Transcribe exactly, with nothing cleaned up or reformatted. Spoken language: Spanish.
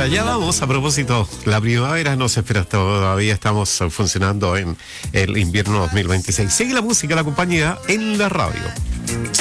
Para allá vamos. A propósito, la primavera nos espera, todavía estamos funcionando en el invierno dos mil veintiséis. Sigue la música, la compañía en la radio.